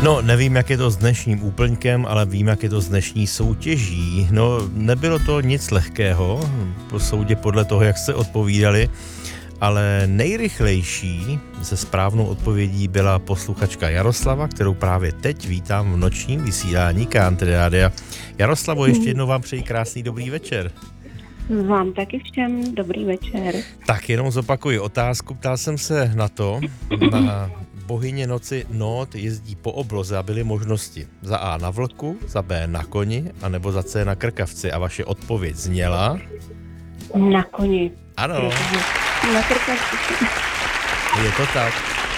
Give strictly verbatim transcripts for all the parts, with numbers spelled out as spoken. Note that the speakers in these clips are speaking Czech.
No, nevím, jak je to s dnešním úplňkem, ale vím, jak je to s dnešní soutěží. No, nebylo to nic lehkého, po soudě podle toho, jak jste odpovídali, ale nejrychlejší se správnou odpovědí byla posluchačka Jaroslava, kterou právě teď vítám v nočním vysílání Country Rádia. Jaroslavo, ještě jednou vám přeji krásný dobrý večer. Vám taky všem dobrý večer. Tak jenom zopakuji otázku, ptal jsem se na to, na bohyně noci Nót jezdí po obloze a byly možnosti za A na vlku, za B na koni, anebo za C na krkavci a vaše odpověď zněla? Na koni. Ano. Na krkavci. Je to tak.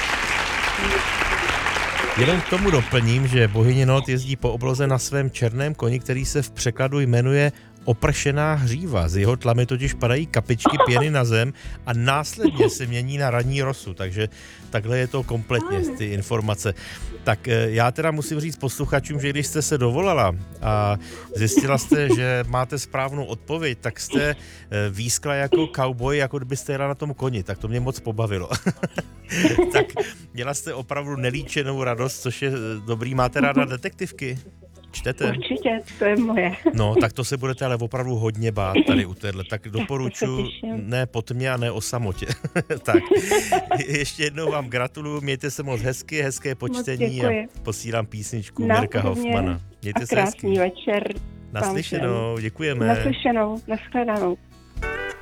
Jenom k tomu doplním, že bohyně Nót jezdí po obloze na svém černém koni, který se v překladu jmenuje Opršená hříva. Z jeho tlamy totiž padají kapičky pěny na zem a následně se mění na ranní rosu, takže takhle je to kompletně, ty informace. Tak já teda musím říct posluchačům, že když jste se dovolala a zjistila jste, že máte správnou odpověď, tak jste výskla jako cowboy, jako kdybyste jela na tom koni, tak to mě moc pobavilo. Tak měla jste opravdu nelíčenou radost, což je dobrý. Máte ráda detektivky? Čtete? Určitě, to je moje. No, tak to se budete ale opravdu hodně bát tady u téhle. Tak doporučuji ne po tmě a ne o samotě. Tak, ještě jednou vám gratuluju, mějte se moc hezky, hezké počtení a posílám písničku Mirka Hoffmana. Mějte se hezky. Krásný večer. Naslyšenou, děkujeme. Naslyšenou, nashledanou.